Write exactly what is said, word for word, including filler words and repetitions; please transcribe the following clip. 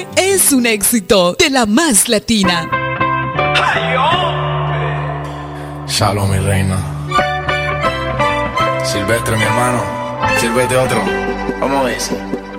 Es un éxito de la más latina. Shalom, mi reina. Silvestre, mi hermano. Sírvete otro. ¿Cómo es?